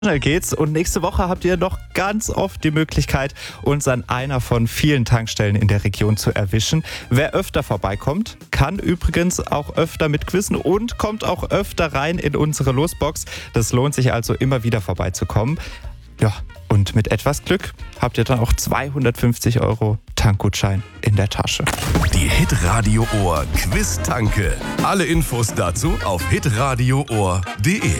Schnell geht's und nächste Woche habt ihr noch ganz oft die Möglichkeit, uns an einer von vielen Tankstellen in der Region zu erwischen. Wer öfter vorbeikommt, kann übrigens auch öfter mitquizzen und kommt auch öfter rein in unsere Losbox. Das lohnt sich also immer wieder vorbeizukommen. Ja, und mit etwas Glück habt ihr dann auch 250 € Tankgutschein in der Tasche. Die Hitradio Ohr Quiz-Tanke. Alle Infos dazu auf hitradioohr.de.